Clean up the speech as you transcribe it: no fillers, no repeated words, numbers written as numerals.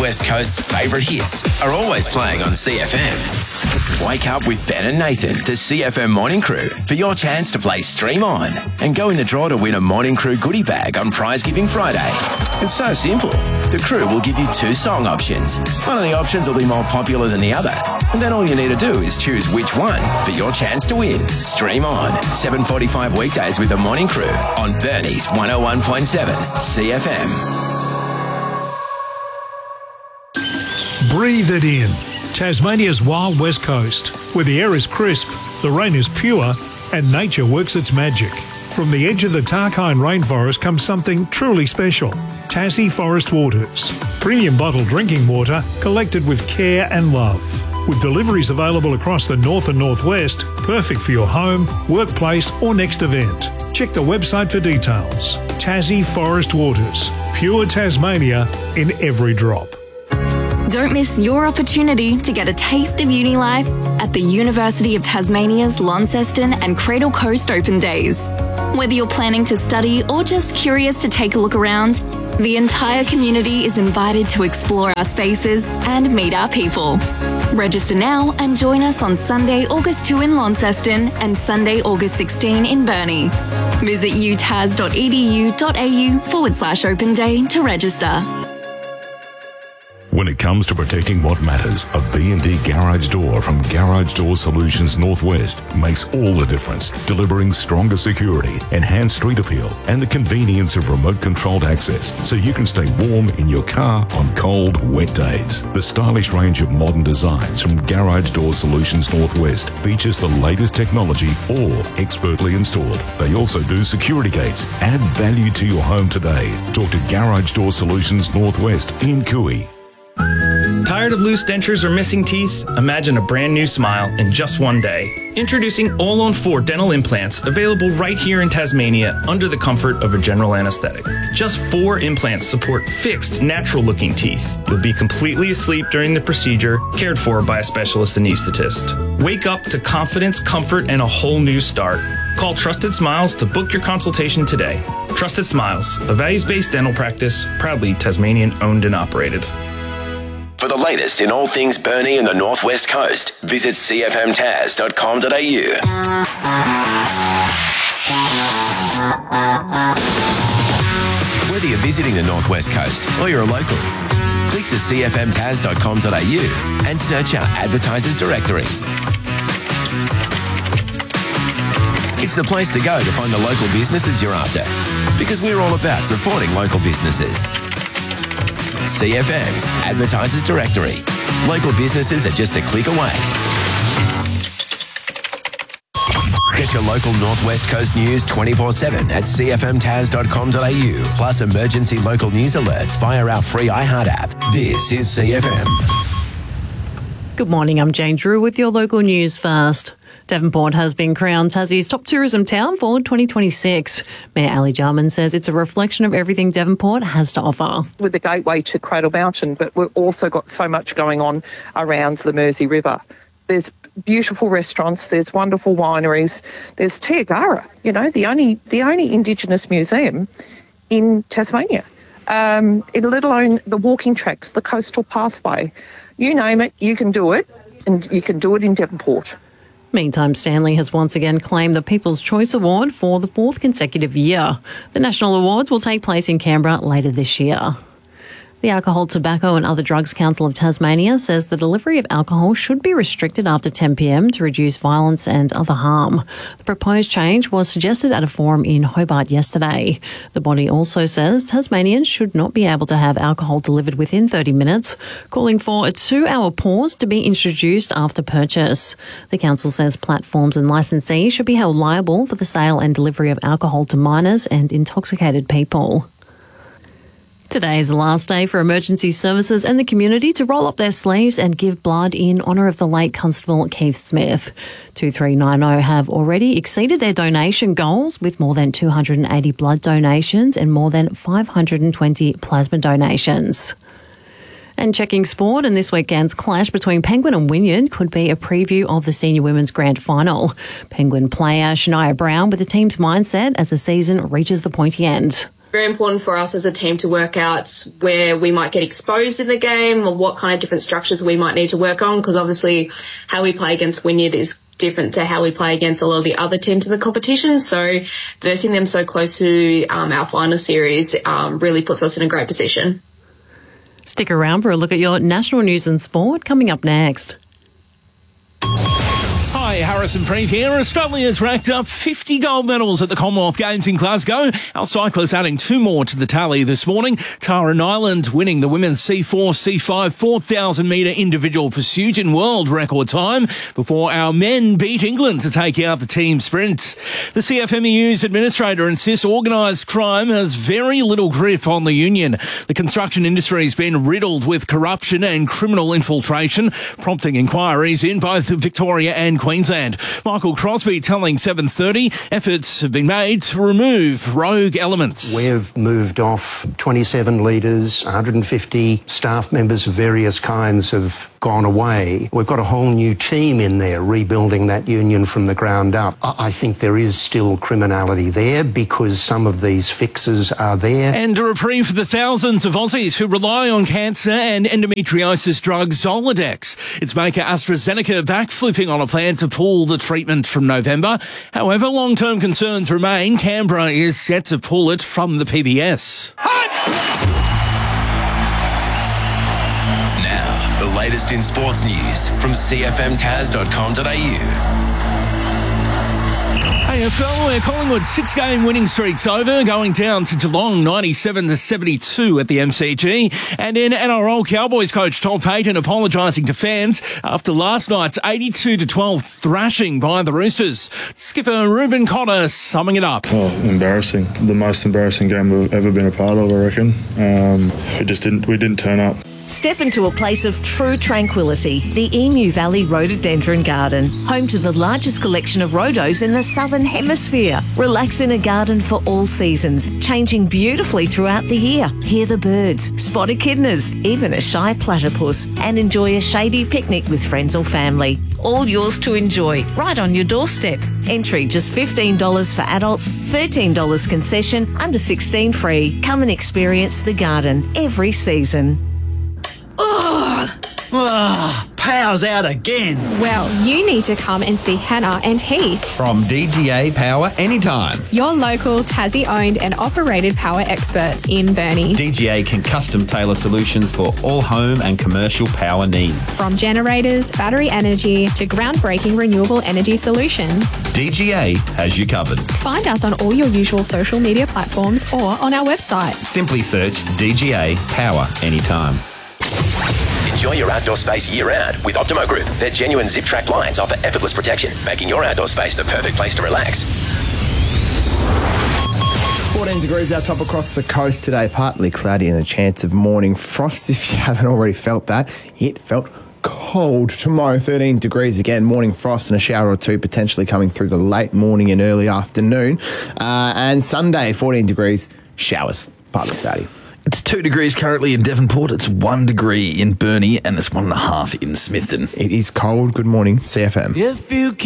Northwest Coast's favourite hits are always playing on CFM. Wake up with Ben and Nathan, the CFM Morning Crew, for your chance to play Stream On and go in the draw to win a Morning Crew goodie bag on Prize Giving Friday. It's so simple. The crew will give you 2 song options. One of the options will be more popular than the other, and then all you need to do is choose which one for your chance to win. Stream On, 7:45 weekdays with the Morning Crew on Bernie's 101.7 CFM. Breathe it in. Tasmania's wild west coast, where the air is crisp, the rain is pure, and nature works its magic. From the edge of the Tarkine rainforest comes something truly special. Tassie Forest Waters. Premium bottled drinking water collected with care and love. With deliveries available across the north and northwest, perfect for your home, workplace or next event. Check the website for details. Tassie Forest Waters. Pure Tasmania in every drop. Don't miss your opportunity to get a taste of uni life at the University of Tasmania's Launceston and Cradle Coast Open Days. Whether you're planning to study or just curious to take a look around, the entire community is invited to explore our spaces and meet our people. Register now and join us on Sunday, August 2 in Launceston and Sunday, August 16 in Burnie. Visit utas.edu.au/open day to register. When it comes to protecting what matters, a B&D garage door from Garage Door Solutions Northwest makes all the difference, delivering stronger security, enhanced street appeal, and the convenience of remote-controlled access so you can stay warm in your car on cold, wet days. The stylish range of modern designs from Garage Door Solutions Northwest features the latest technology, all expertly installed. They also do security gates. Add value to your home today. Talk to Garage Door Solutions Northwest in Cooey. Tired of loose dentures or missing teeth? Imagine a brand new smile in just one day. Introducing All-on-4 dental implants, available right here in Tasmania under the comfort of a general anesthetic. Just 4 implants support fixed, natural-looking teeth. You'll be completely asleep during the procedure, cared for by a specialist anaesthetist. Wake up to confidence, comfort, and a whole new start. Call Trusted Smiles to book your consultation today. Trusted Smiles, a values-based dental practice, proudly Tasmanian-owned and operated. For the latest in all things Burnie and the Northwest Coast, visit cfmtas.com.au. Whether you're visiting the Northwest Coast or you're a local, click to cfmtas.com.au and search our advertisers directory. It's the place to go to find the local businesses you're after, because we're all about supporting local businesses. CFM's Advertisers Directory. Local businesses are just a click away. Get your local Northwest Coast news 24/7 at cfmtas.com.au, plus emergency local news alerts via our free iHeart app. This is CFM. Good morning, I'm Jane Drew with your local news first. Devonport has been crowned Tassie's top tourism town for 2026. Mayor Ali Jarman says it's a reflection of everything Devonport has to offer. We're the gateway to Cradle Mountain, but we've also got so much going on around the Mersey River. There's beautiful restaurants, there's wonderful wineries, there's Tiagara, the only Indigenous museum in Tasmania. Let alone the walking tracks, the coastal pathway. You name it, you can do it, and you can do it in Devonport. Meantime, Stanley has once again claimed the People's Choice Award for the 4th consecutive year. The national awards will take place in Canberra later this year. The Alcohol, Tobacco and Other Drugs Council of Tasmania says the delivery of alcohol should be restricted after 10 p.m. to reduce violence and other harm. The proposed change was suggested at a forum in Hobart yesterday. The body also says Tasmanians should not be able to have alcohol delivered within 30 minutes, calling for a 2-hour pause to be introduced after purchase. The council says platforms and licensees should be held liable for the sale and delivery of alcohol to minors and intoxicated people. Today is the last day for emergency services and the community to roll up their sleeves and give blood in honour of the late Constable Keith Smith. 2390 have already exceeded their donation goals with more than 280 blood donations and more than 520 plasma donations. And checking sport, and this weekend's clash between Penguin and Wynyard could be a preview of the Senior Women's Grand Final. Penguin player Shania Brown with the team's mindset as the season reaches the pointy end. very important for us as a team to work out where we might get exposed in the game or what kind of different structures we might need to work on, because obviously how we play against Wynyard is different to how we play against a lot of the other teams in the competition. So versing them so close to our final series really puts us in a great position. Stick around for a look at your national news and sport coming up next. Hi, Harrison Preeve here. Australia's racked up 50 gold medals at the Commonwealth Games in Glasgow. Our cyclists adding 2 more to the tally this morning. Tara Nyland winning the women's C4, C5, 4,000 metre individual pursuit in world record time before our men beat England to take out the team sprint. The CFMEU's administrator insists organised crime has very little grip on the union. The construction industry has been riddled with corruption and criminal infiltration, prompting inquiries in both Victoria and Queensland. Michael Crosby telling 7:30 efforts have been made to remove rogue elements. We've moved off 27 leaders, 150 staff members of various kinds have gone away. We've got a whole new team in there rebuilding that union from the ground up. I think there is still criminality there because some of these fixes are there. And a reprieve for the thousands of Aussies who rely on cancer and endometriosis drug Zoladex. Its maker AstraZeneca backflipping on a plan to pull the treatment from November. However, long-term concerns remain. Canberra is set to pull it from the PBS. Now, the latest in sports news from cfmtaz.com.au. AFL, where Collingwood's 6-game winning streak's over, going down to Geelong 97-72 at the MCG. And in NRL, Cowboys coach Todd Payten apologising to fans after last night's 82-12 thrashing by the Roosters. Skipper Ruben Cotter summing it up. Oh, embarrassing. The most embarrassing game we've ever been a part of, I reckon. We didn't turn up. Step into a place of true tranquility, the Emu Valley Rhododendron Garden, home to the largest collection of rhodos in the Southern Hemisphere. Relax in a garden for all seasons, changing beautifully throughout the year. Hear the birds, spot echidnas, even a shy platypus, and enjoy a shady picnic with friends or family. All yours to enjoy, right on your doorstep. Entry just $15 for adults, $13 concession, under 16 free. Come and experience the garden every season. Power's out again. Well, you need to come and see Hannah and Heath from DGA Power Anytime. Your local Tassie-owned and operated power experts in Burnie. DGA can custom tailor solutions for all home and commercial power needs. From generators, battery energy to groundbreaking renewable energy solutions. DGA has you covered. Find us on all your usual social media platforms or on our website. Simply search DGA Power Anytime. Enjoy your outdoor space year-round with Optimo Group. Their genuine zip-track blinds offer effortless protection, making your outdoor space the perfect place to relax. 14 degrees out top across the coast today. Partly cloudy and a chance of morning frost. If you haven't already felt that, it felt cold. Tomorrow, 13 degrees again, morning frost and a shower or two potentially coming through the late morning and early afternoon. And Sunday, 14 degrees, showers, partly cloudy. It's 2 degrees currently in Devonport. It's 1 degree in Burnie, and it's 1.5 in Smithton. It is cold. Good morning, CFM. If you